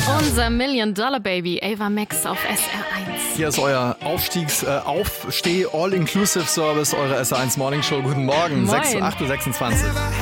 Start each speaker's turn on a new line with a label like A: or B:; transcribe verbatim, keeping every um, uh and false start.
A: Unser Million-Dollar-Baby, Ava Max auf S R eins.
B: Hier ist euer Aufstiegs-, äh, Aufsteh-All-Inclusive-Service, eure S R eins Morning Show. Guten Morgen,
A: Moin.
B: acht Uhr sechsundzwanzig.